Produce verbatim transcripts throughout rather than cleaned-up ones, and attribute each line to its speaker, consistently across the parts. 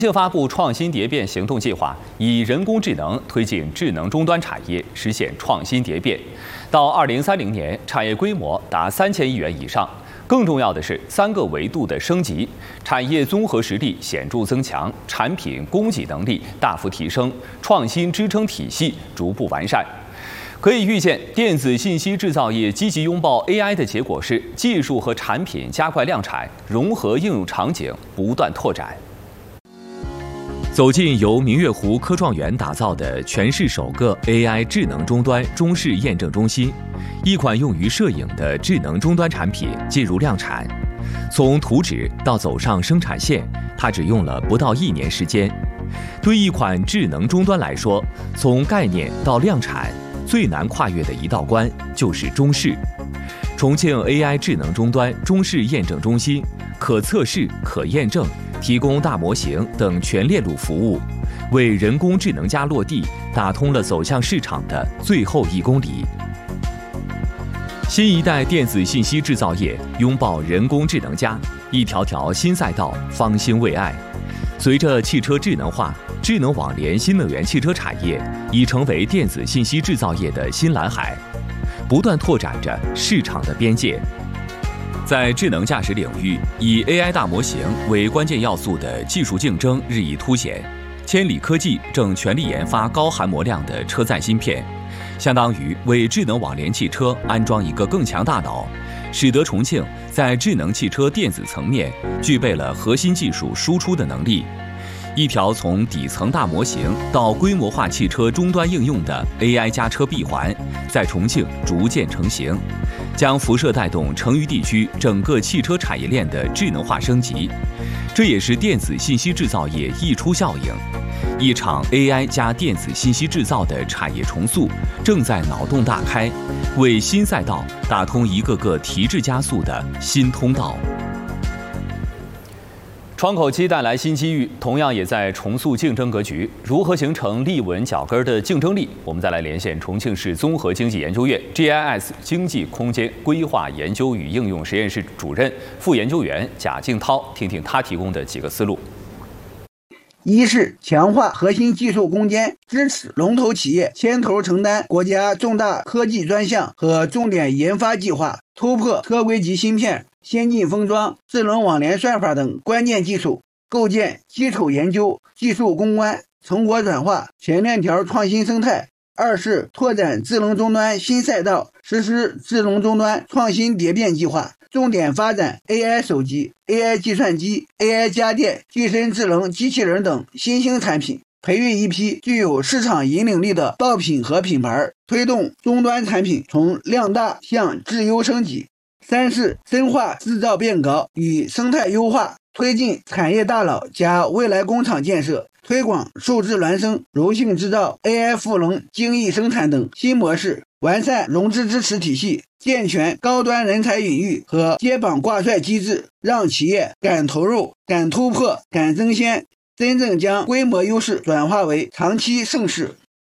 Speaker 1: 庆发布创新蝶变行动计划，以人工智能推进智能终端产业，实现创新蝶变。到二零三零年，产业规模达三千亿元以上。更重要的是，三个维度的升级，产业综合实力显著增强，产品供给能力大幅提升，创新支撑体系逐步完善。可以预见，电子信息制造业积极拥抱 A I 的结果是，技术和产品加快量产，融合应用场景不断拓展。走进由明月湖科创园打造的全市首个 A I 智能终端中试验证中心，一款用于摄影的智能终端产品进入量产。从图纸到走上生产线，它只用了不到一年时间。对一款智能终端来说，从概念到量产，最难跨越的一道关就是中试。重庆 A I 智能终端中试验证中心可测试、可验证，提供大模型等全链路服务，为人工智能加落地打通了走向市场的最后一公里。新一代电子信息制造业拥抱人工智能加，一条条新赛道方兴未艾。随着汽车智能化，智能网联新能源汽车产业已成为电子信息制造业的新蓝海，不断拓展着市场的边界。在智能驾驶领域，以 A I 大模型为关键要素的技术竞争日益凸显。千里科技正全力研发高含模量的车载芯片，相当于为智能网联汽车安装一个更强大脑，使得重庆在智能汽车电子层面具备了核心技术输出的能力。一条从底层大模型到规模化汽车终端应用的 A I 加车闭环，在重庆逐渐成型，将辐射带动成渝地区整个汽车产业链的智能化升级。这也是电子信息制造业溢出效应。一场 A I 加电子信息制造的产业重塑正在脑洞大开，为新赛道打通一个个提质加速的新通道。窗口期带来新机遇，同样也在重塑竞争格局。如何形成立稳脚跟的竞争力？我们再来连线重庆市综合经济研究院 G I S 经济空间规划研究与应用实验室主任、副研究员贾敬涛，听听他提供的几个思路。
Speaker 2: 一是强化核心技术攻坚，支持龙头企业牵头承担国家重大科技专项和重点研发计划，突破车规级芯片、先进封装、智能网联算法等关键技术，构建基础研究、技术攻关、成果转化全链条创新生态。二是拓展智能终端新赛道，实施智能终端创新蝶变计划，重点发展 A I 手机、A I 计算机、A I 家电、具身智能机器人等新兴产品，培育一批具有市场引领力的爆品和品牌，推动终端产品从量大向质优升级。三是深化制造变革与生态优化，推进产业大佬加未来工厂建设，推广数字孪生、柔性制造、A I 赋能精益生产等新模式，完善融资支持体系，健全高端人才引育和接榜挂帅机制，让企业敢投入、敢突破、敢争先，真正将规模优势转化为长期盛世。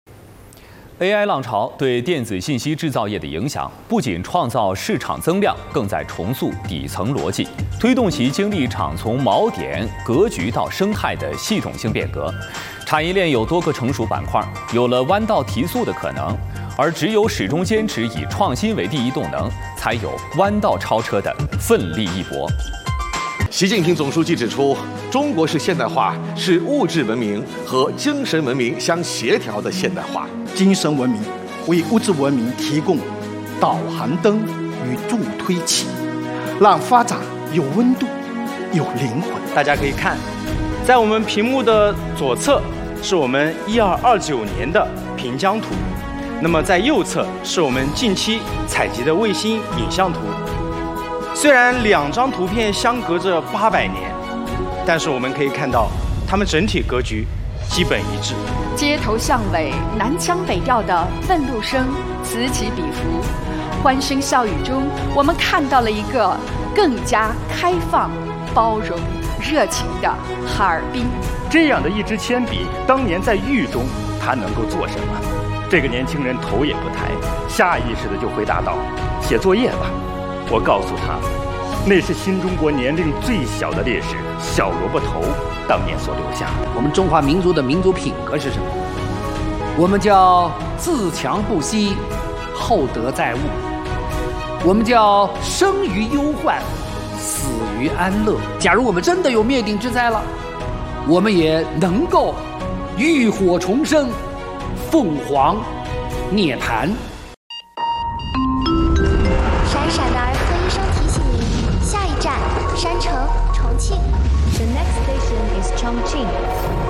Speaker 1: A I 浪潮对电子信息制造业的影响，不仅创造市场增量，更在重塑底层逻辑，推动其经历一场从锚点、格局到生态的系统性变革。产业链有多个成熟板块，有了弯道提速的可能，而只有始终坚持以创新为第一动能，才有弯道超车的奋力一搏。
Speaker 3: 习近平总书记指出，中国式现代化是物质文明和精神文明相协调的现代化。
Speaker 4: 精神文明为物质文明提供导航灯与助推器，让发展有温度、有灵魂。
Speaker 5: 大家可以看，在我们屏幕的左侧是我们一二二九年的平江图，那么在右侧是我们近期采集的卫星影像图。虽然两张图片相隔着八百年，但是我们可以看到，它们整体格局基本一致。
Speaker 6: 街头巷尾南腔北调的愤怒声此起彼伏，欢声笑语中，我们看到了一个更加开放、包容、热情的哈尔滨。
Speaker 7: 这样的一支铅笔，当年在狱中，它能够做什么？这个年轻人头也不抬，下意识的就回答道：“写作业吧。”我告诉他，那是新中国年龄最小的烈士。 小萝卜头当年所留下的。
Speaker 8: 我们中华民族的民族品格是什么？我们叫自强不息，厚德载物；我们叫生于忧患，死于安乐。假如我们真的有灭顶之灾了，我们也能够浴火重生，凤凰涅槃。
Speaker 9: 闪闪的儿科医生提醒您，下一站山城重庆。The next station is Chongqing.